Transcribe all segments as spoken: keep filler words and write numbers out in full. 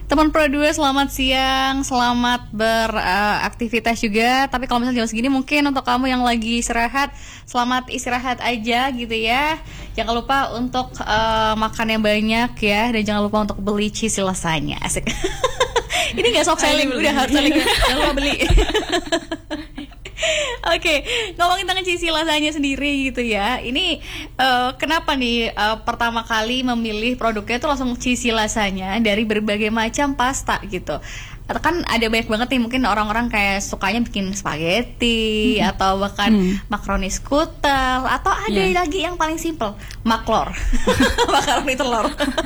Teman Pro dua, selamat siang, selamat beraktivitas juga. Tapi kalau misalnya jam segini mungkin untuk kamu yang lagi istirahat, selamat istirahat aja gitu ya. Jangan lupa untuk uh, makan yang banyak ya, dan jangan lupa untuk beli cheesy lasanya. Asik. Ini nggak soft selling, udah hard selling. Jangan lupa beli. Oke, okay, ngomongin tentang cheesy lasanya sendiri gitu ya. Ini uh, kenapa nih uh, pertama kali memilih produknya itu langsung cheesy lasanya dari berbagai macam pasta gitu. Atau kan ada banyak banget nih, mungkin orang-orang kayak sukanya bikin spaghetti hmm. atau bahkan hmm. makaroni skutel, atau ada yeah. lagi yang paling simple, maklor. Makaroni telur.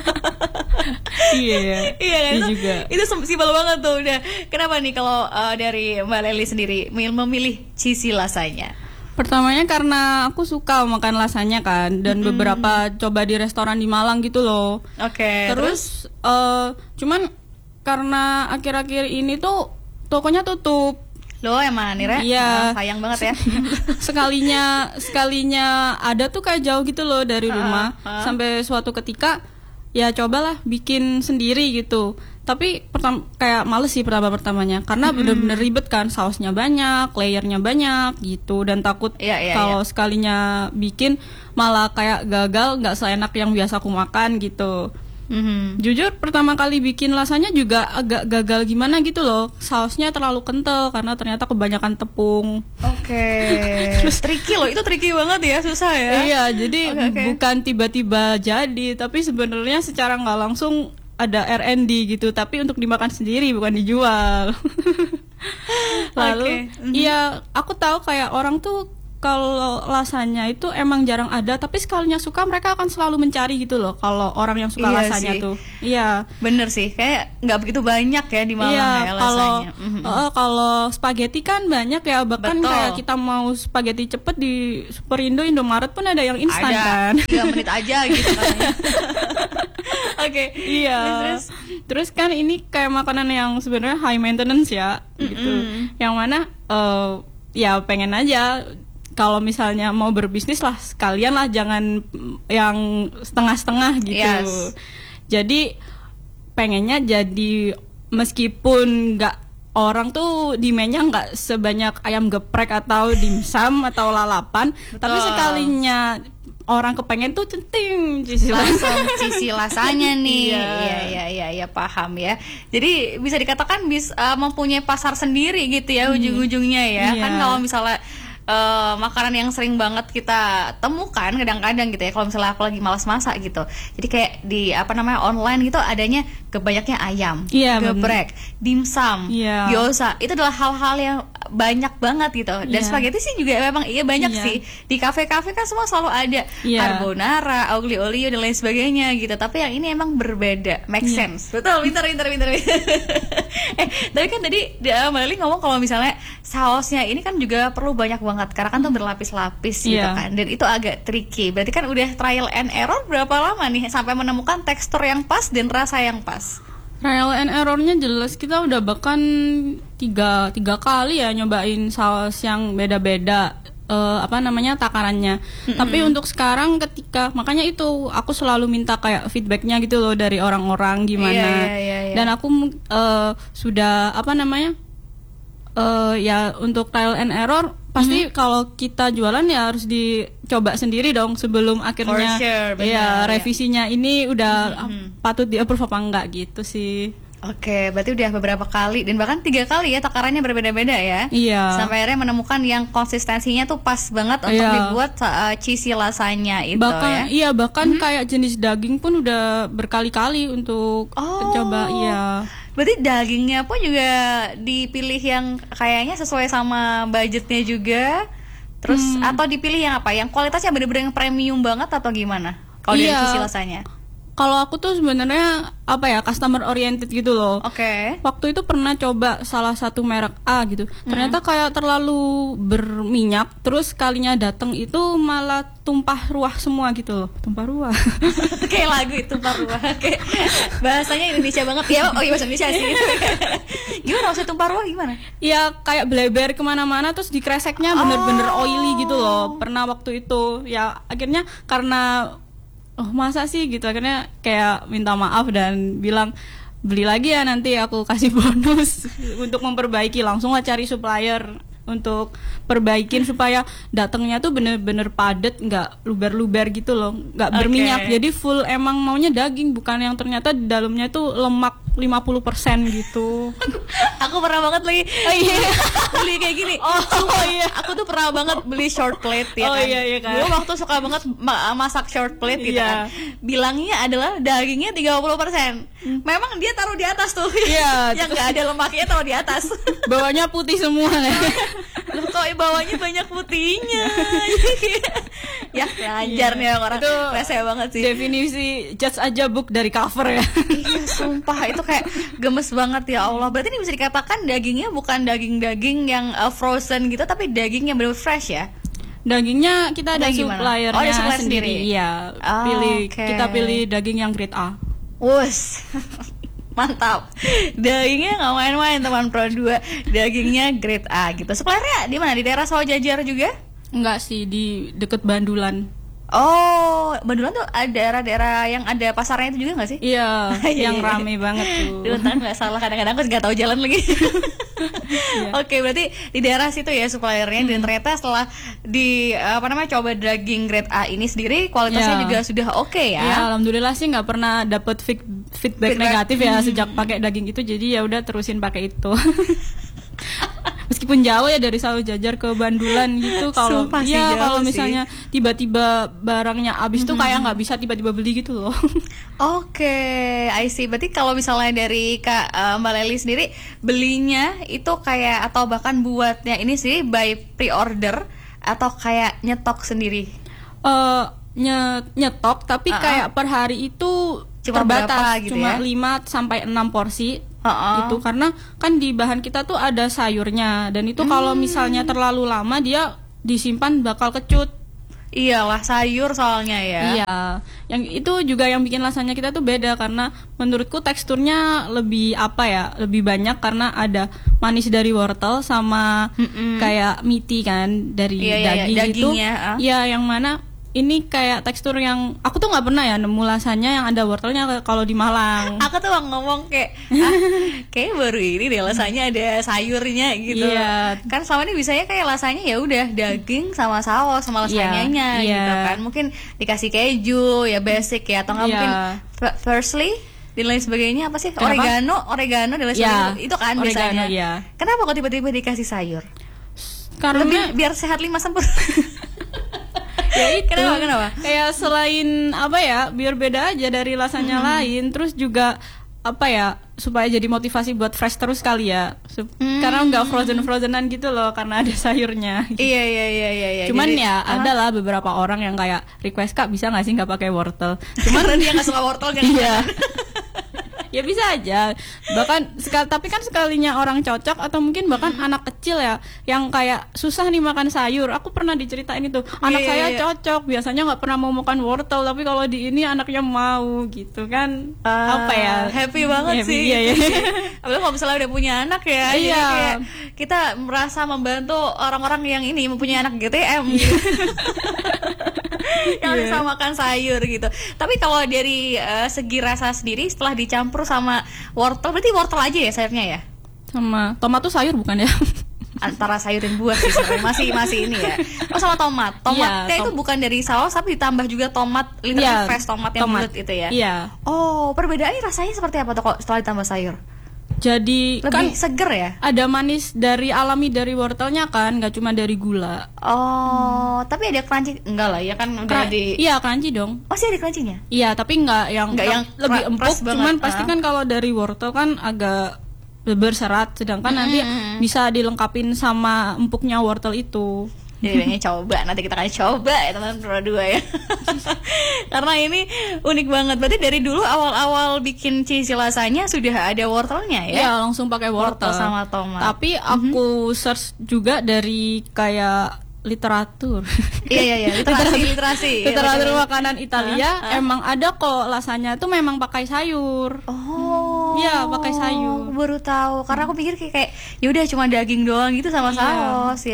Iya, iya kan? Itu, juga. Itu simpel banget tuh. Udah. Kenapa nih kalau uh, dari Mbak Leli sendiri memilih cheesy lasanya? Pertamanya karena aku suka makan lasanya kan, dan mm-hmm. beberapa coba di restoran di Malang gitu loh. Oke. Okay, terus, terus uh, cuman karena akhir-akhir ini tuh tokonya tutup. Loh emang Nira? Iya. Nah, sayang banget ya. sekalinya sekalinya ada tuh kayak jauh gitu loh dari rumah. Uh, uh. Sampai suatu ketika ya cobalah bikin sendiri gitu. Tapi pertam- kayak males sih pertama-pertamanya, karena mm-hmm. bener-bener ribet kan, sausnya banyak, layernya banyak gitu, dan takut yeah, yeah, kalau yeah. sekalinya bikin malah kayak gagal, nggak seenak yang biasa aku makan gitu. Mm-hmm. Jujur pertama kali bikin lasanya juga agak gagal gimana gitu loh, sausnya terlalu kental karena ternyata kebanyakan tepung. Oke. Okay. Terus tricky loh, itu tricky banget ya, susah ya. Iya, jadi okay, okay. bukan tiba-tiba jadi, tapi sebenarnya secara nggak langsung ada R and D gitu, tapi untuk dimakan sendiri bukan dijual. Lalu, okay. mm-hmm. iya aku tahu kayak orang tuh kalau lasanya itu emang jarang ada, tapi sekalinya suka mereka akan selalu mencari gitu loh. Kalau orang yang suka iya lasanya sih. tuh, iya. Bener sih, kayak nggak begitu banyak ya di Malang iya, ya lasanya. Kalau uh, kalau spaghetti kan banyak ya, bahkan Betul. kayak kita mau spaghetti cepet di Superindo, Indomaret pun ada yang instan kan. tiga menit aja gitu kan. Oke, okay. iya. Terus, terus kan ini kayak makanan yang sebenarnya high maintenance ya, mm-hmm. gitu. Yang mana, uh, ya pengen aja. Kalau misalnya mau berbisnis lah, sekalian lah, jangan yang setengah-setengah gitu. Yes. Jadi pengennya jadi meskipun nggak, orang tuh demand-nya nggak sebanyak ayam geprek atau dimsum atau lalapan, betul. Tapi sekalinya orang kepengen tuh centing cheesy langsung cheesy lasanya nih. Iya. Iya iya iya ya, paham ya. Jadi bisa dikatakan bisa uh, mempunyai pasar sendiri gitu ya, hmm. ujung-ujungnya ya. Iya. Kan kalau misalnya Uh, makanan yang sering banget kita temukan kadang-kadang gitu ya, kalau misalnya aku lagi malas masak gitu, jadi kayak di apa namanya online gitu adanya kebanyaknya ayam, yeah, geprek, dimsum, yeah. gyoza, itu adalah hal-hal yang banyak banget gitu. Dan yeah. spaghetti sih juga memang iya banyak yeah. sih di kafe-kafe kan semua selalu ada yeah. carbonara, aglio olio dan lain sebagainya gitu. Tapi yang ini emang berbeda, make yeah. sense. Betul, pintar pintar pintar. eh tapi kan tadi uh, Mbak Leli ngomong kalau misalnya sausnya ini kan juga perlu banyak banget, karena kan tuh berlapis-lapis gitu yeah. kan, dan itu agak tricky. Berarti kan udah trial and error berapa lama nih sampai menemukan tekstur yang pas dan rasa yang pas? Trial and errornya jelas, kita udah bahkan tiga tiga kali ya nyobain saus yang beda-beda, uh, apa namanya takarannya. Mm-hmm. Tapi untuk sekarang ketika, makanya itu aku selalu minta kayak feedbacknya gitu loh dari orang-orang gimana. Yeah, yeah, yeah, yeah. Dan aku uh, sudah apa namanya uh, ya untuk trial and error. Pasti mm-hmm. kalau kita jualan ya harus dicoba sendiri dong sebelum akhirnya sure, benar, ya revisinya ya. Ini udah mm-hmm. patut di-approve apa enggak gitu sih. Oke, berarti udah beberapa kali dan bahkan tiga kali ya takarannya berbeda-beda ya. Iya. Sampai akhirnya menemukan yang konsistensinya tuh pas banget untuk iya. dibuat uh, cheesy lasanya itu bahkan, ya. Iya, bahkan mm-hmm. kayak jenis daging pun udah berkali-kali untuk oh. coba, iya. Berarti dagingnya pun juga dipilih yang kayaknya sesuai sama budgetnya juga. Terus hmm. atau dipilih yang apa? Yang kualitasnya bener-bener yang premium banget atau gimana? Kalau iya. dari sisi rasanya. Kalau aku tuh sebenarnya apa ya, customer oriented gitu loh. Oke. Okay. Waktu itu pernah coba salah satu merek A gitu. Ternyata mm-hmm. kayak terlalu berminyak. Terus kalinya datang itu malah tumpah ruah semua gitu loh. Tumpah ruah. Kayak lagu itu, tumpah ruah. Kayak bahasanya Indonesia banget ya. Oh iya, bahasa Indonesia sih. Gimana maksudnya tumpah ruah gimana? Ya kayak bleber kemana-mana, terus dikreseknya bener-bener oh. oily gitu loh. Pernah waktu itu. Ya akhirnya karena oh masa sih gitu, akhirnya kayak minta maaf dan bilang beli lagi ya, nanti aku kasih bonus untuk memperbaiki. Langsung lah cari supplier untuk perbaikin supaya datangnya tuh bener-bener padat, nggak luber-luber gitu loh, nggak okay. berminyak. Jadi full emang maunya daging, bukan yang ternyata di dalamnya tuh lemak lima puluh persen gitu. Aku pernah banget lagi oh, iya. beli kayak gini. Oh, oh iya. Aku tuh pernah banget beli short plate ya oh, kan. Iya, iya, kan. Dulu waktu suka banget masak short plate gitu yeah. kan. Bilangnya adalah dagingnya tiga puluh persen. Hmm. Memang dia taruh di atas tuh. Iya. Yang nggak ada lemaknya taruh di atas. Bawahnya putih semua kan. Loh, kok bawahnya banyak putihnya. Ya, ngajar nih orang. Itu rese banget sih. Definisi judge aja book dari cover ya. Iya, sumpah itu kayak gemes banget ya Allah. Berarti ini bisa dikatakan dagingnya bukan daging-daging yang uh, frozen gitu, tapi daging yang benar fresh ya. Dagingnya kita ada suppliernya oh, ada supplier sendiri. sendiri. Iya, oh, pilih okay. kita pilih daging yang grade A. Wus. Mantap. Dagingnya nggak main-main teman Pro dua. Dagingnya grade A gitu. Suppliernya di mana? Di daerah Sawah Jajar juga? Enggak sih, di deket Bandulan. Oh, Bandulan tuh ada daerah-daerah yang ada pasarnya itu juga nggak sih? Iya, yang rame banget tuh. Duh, ntar nggak salah, kadang-kadang aku nggak tahu jalan lagi. yeah. Oke, berarti di daerah situ ya suppliernya, hmm. dan ternyata setelah di apa namanya coba daging grade A ini sendiri kualitasnya yeah. juga sudah oke okay, ya. Ya, alhamdulillah sih nggak pernah dapet feedback, feedback negatif ya hmm. sejak pakai daging itu, jadi ya udah terusin pakai itu. Meskipun jauh ya dari Sawah Jajar ke Bandulan gitu, kalau ya kalau misalnya tiba-tiba barangnya habis mm-hmm. tuh kayak nggak bisa tiba-tiba beli gitu loh. Oke, okay, I see. Berarti kalau misalnya dari Kak uh, Mbak Lely sendiri belinya itu kayak atau bahkan buatnya ini sih by pre-order atau kayak nyetok sendiri? Uh, nye- nyetok tapi uh-uh. kayak per hari itu cuma terbatas, gitu cuma ya? lima sampai enam porsi. Uh-uh. Gitu, karena kan di bahan kita tuh ada sayurnya, dan itu hmm. kalau misalnya terlalu lama dia disimpan bakal kecut. Iyalah, sayur soalnya ya. Iya, yang itu juga yang bikin rasanya kita tuh beda, karena menurutku teksturnya lebih apa ya, lebih banyak karena ada manis dari wortel sama Mm-mm. kayak miti kan dari iya, daging iya, itu. uh. Iya, yang mana ini kayak tekstur yang aku tuh nggak pernah ya nemu lasanya yang ada wortelnya kalau di Malang. Aku tuh ngomong kayak ah, kayak baru ini deh lasanya ada sayurnya gitu. Iya. Kan selama ini biasanya kayak lasanya ya udah daging sama saus sama lasanyanya iya, gitu iya. kan. Mungkin dikasih keju ya basic ya, atau nggak iya. mungkin parsley dan lain sebagainya, apa sih? Kenapa? Oregano, oregano dan lain sebagainya. Ya, Itu kan oregano, biasanya. Ya. Kenapa kok tiba-tiba dikasih sayur? Karena lebih biar sehat lima sempurna. Ya itu kenapa kenapa kayak selain apa ya, biar beda aja dari rasanya hmm. lain, terus juga apa ya, supaya jadi motivasi buat fresh terus kali ya. Sup- hmm. Karena nggak frozen frozenan gitu loh, karena ada sayurnya gitu. Iya iya iya iya iya. Cuman jadi, ya uh-huh. ada lah beberapa orang yang kayak request, Kak bisa nggak sih nggak pakai wortel. Cuman dia nggak suka wortel kan. Iya. Ya bisa aja, bahkan sekal, tapi kan sekalinya orang cocok, atau mungkin bahkan hmm. anak kecil ya yang kayak susah nih makan sayur. Aku pernah diceritain itu, anak yeah, saya yeah. cocok, biasanya nggak pernah mau makan wortel, tapi kalau di ini anaknya mau gitu kan. Uh, apa ya, happy banget happy, sih. Iya, iya. Apalagi kalau misalnya udah punya anak ya, iya. kayak kita merasa membantu orang-orang yang ini mempunyai anak G T M gitu. Yang bisa yeah. makan sayur gitu. Tapi kalau dari uh, segi rasa sendiri setelah dicampur sama wortel, berarti wortel aja ya sayurnya ya? Sama tomat tuh sayur bukan ya? Antara sayur dan buah sih sebenarnya. Masih masih ini ya. Oh, sama tomat. Tomatnya yeah, tom- itu bukan dari saus tapi ditambah juga tomat, literally yeah, fresh tomat yang bulat itu ya. Iya. Yeah. Oh, perbedaannya rasanya seperti apa tuh kok setelah ditambah sayur? Jadi lebih kan seger ya? Ada manis dari alami dari wortelnya kan, nggak cuma dari gula. Oh, hmm. tapi ada crunchy enggak lah ya kan udah Kra- di. Iya, crunchy dong. Oh, sih ada crunchy-nya? Iya, tapi nggak yang nggak yang lebih pra- empuk, cuman banget. pasti kan kalau dari wortel kan agak berserat, sedangkan mm-hmm. nanti bisa dilengkapin sama empuknya wortel itu. Jadi pengen coba, nanti kita akan coba ya teman-teman Pro dua ya. Karena ini unik banget. Berarti dari dulu awal-awal bikin cheesy lasanya sudah ada wortelnya ya? Iya, langsung pakai wortel. Wortel sama tomat. Tapi aku mm-hmm. search juga dari kayak literatur. Iya iya iya, literasi literasi. Literatur ya, makanan Italia uh, uh. emang ada kok lasanya tuh memang pakai sayur. Oh. Iya, pakai sayur. Aku baru tahu. Karena aku pikir kayak, kayak ya udah cuma daging doang gitu sama saus yeah. ya.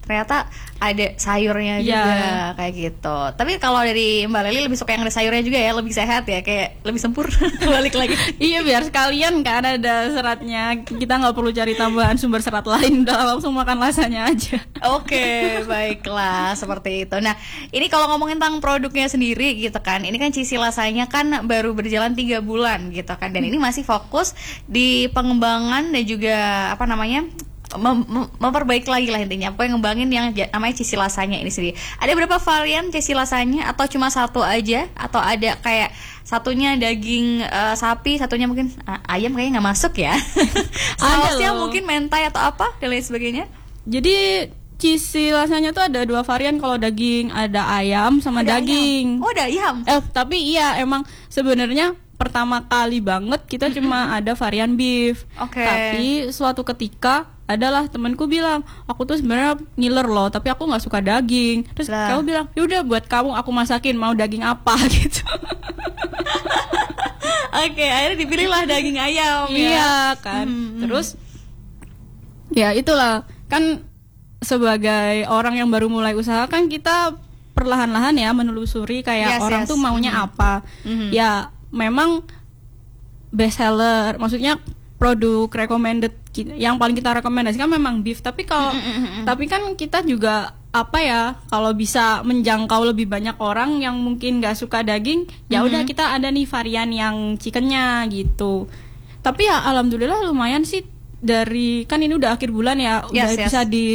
ternyata ada sayurnya juga yeah. kayak gitu. Tapi kalau dari Mbak Leli lebih suka yang ada sayurnya juga ya, lebih sehat ya, kayak lebih sempurna. Balik lagi. Iya, biar sekalian kan ada seratnya, kita nggak perlu cari tambahan sumber serat lain, udah langsung makan lasanya aja. Oke, okay, baiklah seperti itu. Nah, ini kalau ngomongin tentang produknya sendiri gitu kan, ini kan Cheesy Lasanya kan baru berjalan tiga bulan gitu kan, dan ini masih fokus di pengembangan dan juga apa namanya mem- mem- memperbaiki lagi lah intinya, apa yang ngembangin yang namanya Cheesy Lasanya ini sendiri. Ada berapa varian Cheesy Lasanya atau cuma satu aja, atau ada kayak satunya daging uh, sapi, satunya mungkin uh, ayam, kayaknya nggak masuk ya. Sausnya mungkin mentai atau apa dan lain sebagainya. Jadi Cheesy Lasanya tuh ada dua varian, kalau daging ada ayam sama ada daging. Ayam. Oh, ada ayam. Eh, tapi iya emang sebenarnya pertama kali banget kita cuma ada varian beef. Okay. Tapi suatu ketika adalah temanku bilang, aku tuh sebenarnya ngiler loh, tapi aku nggak suka daging. Terus lah. Kamu bilang, yaudah buat kamu aku masakin, mau daging apa gitu. Oke, okay, akhirnya dipilihlah daging ayam. Iya ya. Kan. Hmm. Terus ya itulah kan, sebagai orang yang baru mulai usaha kan kita perlahan-lahan ya menelusuri kayak yes, orang yes. tuh maunya mm-hmm. apa. Mm-hmm. Ya memang best seller, maksudnya produk recommended yang paling kita rekomendasikan memang beef, tapi kalau mm-hmm. tapi kan kita juga apa ya, kalau bisa menjangkau lebih banyak orang yang mungkin nggak suka daging, ya udah mm-hmm. kita ada nih varian yang chickennya gitu. Tapi ya alhamdulillah lumayan sih, dari kan ini udah akhir bulan ya, yes, udah yes. bisa di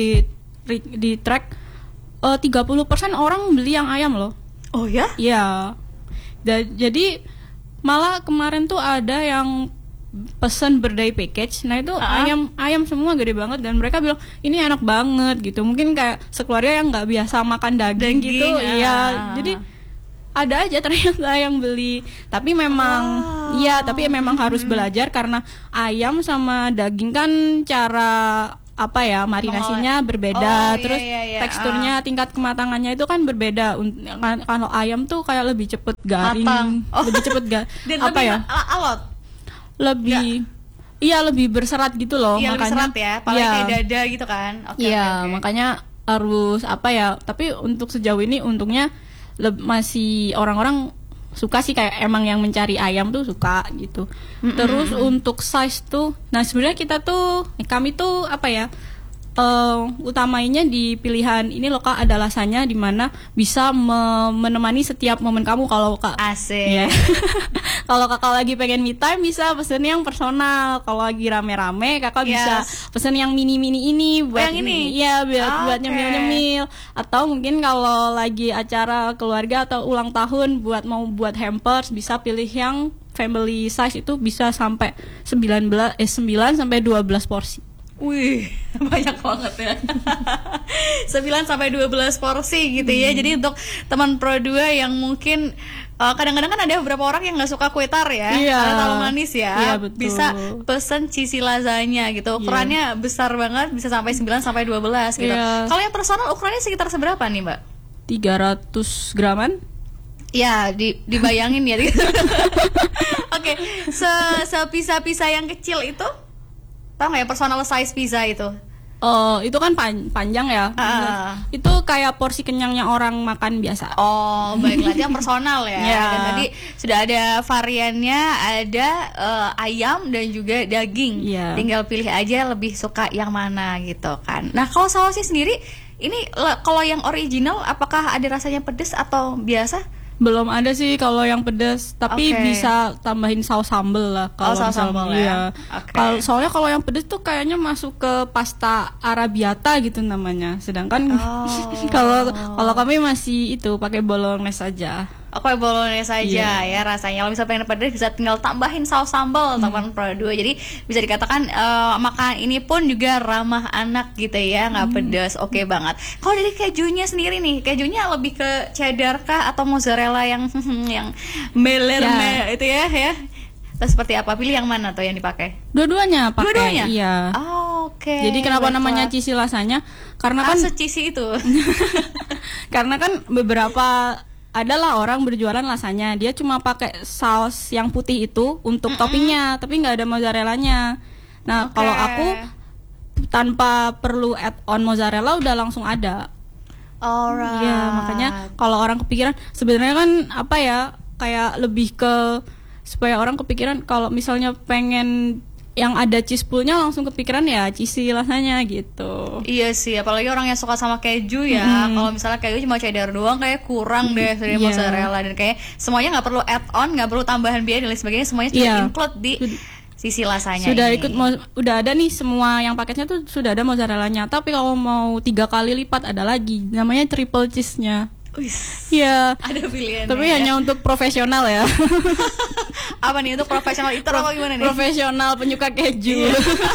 di track uh, tiga puluh persen orang beli yang ayam loh. Oh ya? Iya. Da- jadi malah kemarin tuh ada yang pesan birthday package. Nah itu uh-huh. ayam ayam semua gede banget, dan mereka bilang ini enak banget gitu. Mungkin kayak sekeluarga yang nggak biasa makan daging, daging gitu. Iya. Uh. Jadi ada aja ternyata yang beli. Tapi memang iya, oh. tapi memang harus hmm. belajar, karena ayam sama daging kan cara apa ya, marinasinya berbeda, oh, terus iya, iya, iya. teksturnya, uh. tingkat kematangannya itu kan berbeda. Kalau ayam tuh kayak lebih cepet garing, oh. lebih cepet ga, apa lebih ya? Alot. Lebih, iya lebih berserat gitu loh. Iya, makanya, lebih serat ya, paling iya. kayak dada gitu kan. Okay, iya, okay, okay. makanya harus apa ya? Tapi untuk sejauh ini untungnya le- masih orang-orang suka sih, kayak emang yang mencari ayam tuh suka gitu. Mm-hmm. Terus untuk size tuh, nah sebenarnya kita tuh kami tuh apa ya, uh, utamainya di pilihan ini loh Kak, ada lasanya di mana bisa me- menemani setiap momen kamu. Kalau Kak asik ya. Kalau Kakak lagi pengen me time bisa pesen yang personal. Kalau lagi rame-rame Kakak yes. bisa pesen yang mini-mini ini buat yang ini. Iya, buat oh, buat okay. nyemil-nyemil. Atau mungkin kalau lagi acara keluarga atau ulang tahun buat mau buat hampers, bisa pilih yang family size, itu bisa sampai sembilan belas eh sembilan sampai dua belas porsi. Wih, banyak banget ya. sembilan sampai dua belas porsi gitu ya. Hmm. Jadi untuk teman Pro dua yang mungkin uh, kadang-kadang kan ada beberapa orang yang nggak suka kue tar ya, iya. karena terlalu manis ya. Iya, betul. Bisa pesen Cheesy Lasanya gitu. Ukurannya iya. besar banget, bisa sampai sembilan sampai dua belas gitu. Iya. Kalau yang personal ukurannya sekitar seberapa nih, Mbak? tiga ratus graman. Ya, di, dibayangin ya. Oke, okay. Se- sepisah-pisah yang kecil itu, tau nggak ya, personal size pizza itu? Oh, itu kan pan- panjang ya. Uh. Itu kayak porsi kenyangnya orang makan biasa. Oh, baiklah, yang personal ya. Yeah. Dan tadi sudah ada variannya, ada uh, ayam dan juga daging. Yeah. Tinggal pilih aja lebih suka yang mana gitu kan. Nah, kalau sausnya sendiri, ini le- kalau yang original, apakah ada rasanya pedas atau biasa? Belum ada sih kalau yang pedas, tapi okay. bisa tambahin saus sambal lah. Kalau oh, saus sambal ya. Okay. Kalau soalnya kalau yang pedas tuh kayaknya masuk ke pasta arrabbiata gitu namanya. Sedangkan kalau oh. kalau kami masih itu pakai bolognese aja. Oke, bolognese saja yeah. ya rasanya. Kalau misalnya pengen pedas bisa tinggal tambahin saus sambal hmm. teman Pro dua. Jadi bisa dikatakan uh, makanan ini pun juga ramah anak gitu ya, nggak hmm. pedas. Oke okay banget. Kalau dari kejunya sendiri nih, kejunya lebih ke cheddar kah atau mozzarella yang yang meler yeah. itu ya ya? Atau seperti apa? Pilih yang mana tuh yang dipakai? Dua-duanya pakai. Dua-duanya? Iya. Oh, oke. Okay. Jadi kenapa Baiklah. namanya Cheesy Lasanya? Karena kan ah, se-cheesy itu. Karena kan beberapa adalah orang berjualan lasanya, dia cuma pakai saus yang putih itu untuk mm-hmm. toppingnya, tapi nggak ada mozzarellanya. Nah, okay. kalau aku tanpa perlu add on mozzarella udah langsung ada. Alright. Ya, makanya kalau orang kepikiran sebenarnya kan apa ya, kayak lebih ke supaya orang kepikiran kalau misalnya pengen yang ada cheese pullnya langsung kepikiran ya cheesy rasanya gitu. Iya sih, apalagi orang yang suka sama keju ya. Hmm. Kalau misalnya keju cuma cheddar doang kayak kurang deh dari yeah. mozzarella, dan kayak semuanya nggak perlu add on, nggak perlu tambahan biaya dan lain sebagainya, semuanya sudah yeah. include di sisi rasanya. Sudah ini. ikut, udah ada nih semua yang paketnya tuh sudah ada mozzarellanya. Tapi kalau mau tiga kali lipat ada lagi, namanya triple cheese-nya. Iya. Ada pilihan. Tapi ya. hanya untuk profesional ya. Apa nih untuk profesional itu apa gimana nih? Profesional penyuka keju.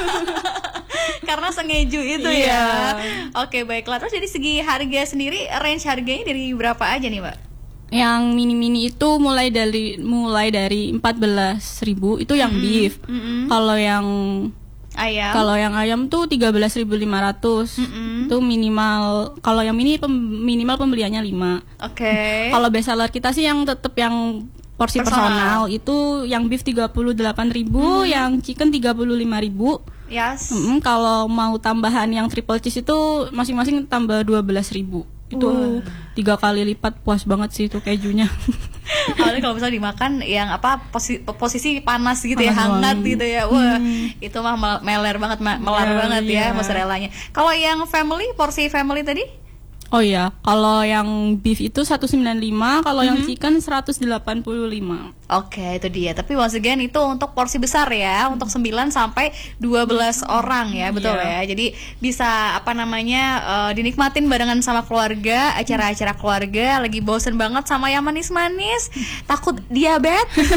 Karena sengeju itu yeah. ya. Oke, baiklah. Terus dari segi harga sendiri, range harganya dari berapa aja nih, Mbak? Yang mini-mini itu mulai dari mulai dari empat belas ribu itu yang mm-hmm. beef. Mm-hmm. Kalau yang ayam. Kalau yang ayam tuh tiga belas ribu lima ratus. Mm-hmm. Itu minimal. Kalau yang mini pem, minimal pembeliannya lima. Oke. Okay. Kalau best seller kita sih yang tetap yang porsi personal, personal itu yang beef tiga puluh delapan ribu, hmm. yang chicken tiga puluh lima ribu. Yes. Mm-hmm. Kalau mau tambahan yang triple cheese itu masing-masing tambah dua belas ribu. Itu uh. tiga kali lipat, puas banget sih itu kejunya. Apalagi kalau misalnya dimakan yang apa posisi, posisi panas gitu panas ya, hangat banget. Gitu ya. Wah, hmm. itu mah meler banget, melar yeah, banget yeah. ya mozzarellanya. Kalau yang family, porsi family tadi? Oh iya, kalau yang beef itu seratus sembilan puluh lima, kalau mm-hmm. yang chicken seratus delapan puluh lima. Oke, itu dia. Tapi once again itu untuk porsi besar ya, untuk sembilan sampai dua belas orang ya, betul yeah. ya. Jadi bisa apa namanya uh, dinikmatin barengan sama keluarga, acara-acara keluarga, lagi bosen banget sama yang manis-manis, takut diabetes.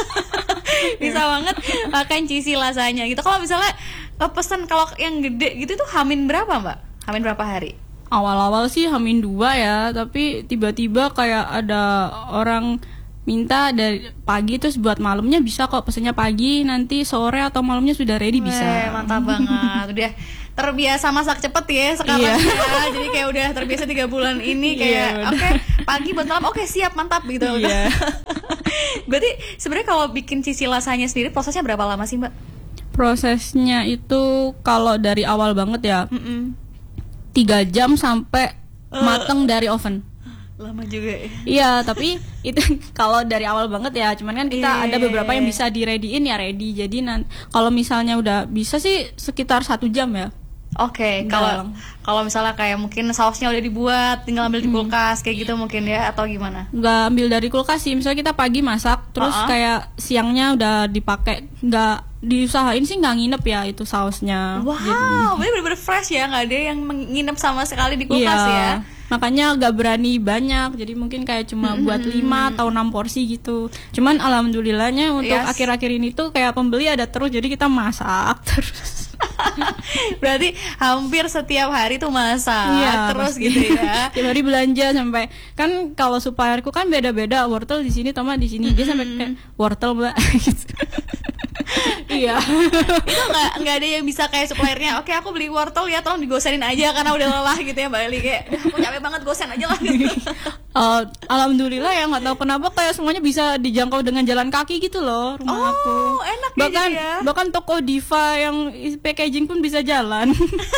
Bisa banget makan cheesy lasanya gitu. Kalau misalnya pesan kalau yang gede gitu tuh hamin berapa, Mbak? Hamin berapa hari? Awal-awal sih hamin dua ya, tapi tiba-tiba kayak ada orang minta dari pagi terus buat malamnya bisa kok, pesennya pagi, nanti sore atau malamnya sudah ready. Wee, bisa. Mantap banget. Udah terbiasa masak cepet ya sekarang. Iya. Ya. Jadi kayak udah terbiasa tiga bulan ini kayak oke okay, pagi buat malam oke okay, siap mantap gitu. Iya. Berarti sebenarnya kalau bikin cheesy lasanya sendiri prosesnya berapa lama sih, Mbak? Prosesnya itu kalau dari awal banget ya. Mm-mm. tiga jam sampai mateng dari oven. Lama juga ya. Iya, tapi itu kalau dari awal banget ya. Cuman kan kita yeah. ada beberapa yang bisa di-ready-in ya ready. Jadi nanti kalau misalnya udah bisa sih sekitar satu jam ya. Oke, okay, kalau kalau misalnya kayak mungkin sausnya udah dibuat, tinggal ambil di kulkas kayak gitu mungkin ya, atau gimana? Nggak ambil dari kulkas sih. Misalnya kita pagi masak, terus uh-uh. kayak siangnya udah dipakai, nggak diusahain sih nggak nginep ya itu sausnya. Wow, bener-bener fresh ya, nggak ada yang nginep sama sekali di kulkas iya. ya. Makanya gak berani banyak, jadi mungkin kayak cuma mm-hmm. buat lima atau enam porsi gitu. Cuman alhamdulillahnya untuk yes. akhir-akhir ini tuh kayak pembeli ada terus, jadi kita masak terus. Berarti hampir setiap hari tuh masak iya, terus pasti. Gitu ya. Tiap hari belanja sampai kan kalau supplierku kan beda-beda, wortel di sini, tomat di sini, mm-hmm. dia sampai kayak wortel Mbak gitu. Iya. Itu nggak nggak ada yang bisa kayak suppliernya. Oke, aku beli wortel ya, tolong digosenin aja karena udah lelah gitu ya, Mbak Eli kayak aku capek banget, gosen aja lah gitu. Uh, alhamdulillah ya, nggak tahu kenapa kayak semuanya bisa dijangkau dengan jalan kaki gitu loh rumah oh, aku. Enak bahkan ya, ya. bahkan toko Diva yang packaging pun bisa jalan.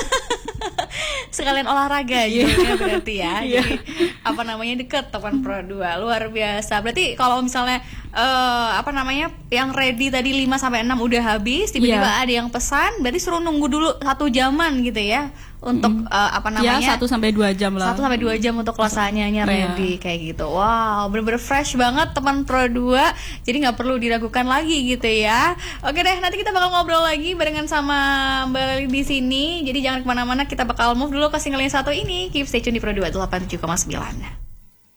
Sekalian olahraga gitu ya berarti ya. Jadi apa namanya deket Tokoan Pro dua, luar biasa. Berarti kalau misalnya uh, apa namanya yang ready tadi lima sampai enam udah habis, tiba-tiba yeah. ada yang pesan, berarti suruh nunggu dulu satu jaman gitu ya untuk mm. uh, apa namanya? Ya, satu sampai dua jam lah. satu sampai dua jam untuk lasanyanya ready yeah. kayak gitu. Wow, bener-bener fresh banget teman Pro dua. Jadi nggak perlu diragukan lagi gitu ya. Oke deh, nanti kita bakal ngobrol lagi barengan sama Mbak Lili di sini. Jadi jangan kemana-mana, kita bakal move dulu ke single yang satu ini. Keep stay tune di Pro dua delapan puluh tujuh koma sembilan.